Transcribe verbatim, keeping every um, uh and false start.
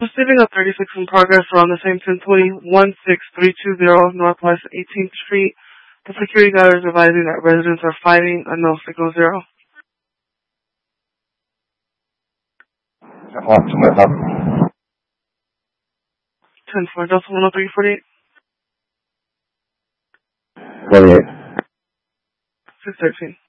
Receiving a thirty-six in progress around the same ten twenty, one six three two zero Northwest eighteenth Street. The security guard is advising that residents are fighting a no signal zero. ten four Delta one oh three forty-eight. forty-eight. six thirteen.